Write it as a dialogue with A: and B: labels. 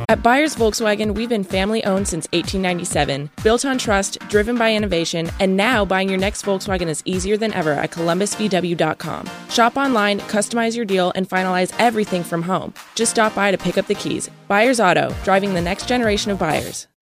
A: At Byers Volkswagen, we've been family-owned since 1897, built on trust, driven by innovation, and now buying your next Volkswagen is easier than ever at columbusvw.com. Shop online, customize your deal, and finalize everything from home. Just stop by to pick up the keys. Byers Auto, driving the next generation of buyers.